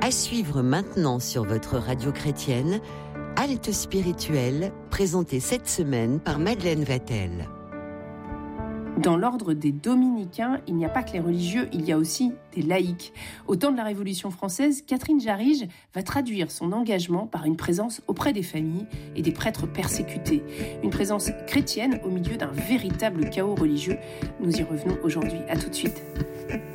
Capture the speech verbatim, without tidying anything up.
À suivre maintenant sur votre radio chrétienne, Halte spirituelle, présentée cette semaine par Madeleine Vatel. Dans l'ordre des dominicains, il n'y a pas que les religieux, il y a aussi des laïcs. Au temps de la Révolution française, Catherine Jarige va traduire son engagement par une présence auprès des familles et des prêtres persécutés. Une présence chrétienne au milieu d'un véritable chaos religieux. Nous y revenons aujourd'hui. À tout de suite.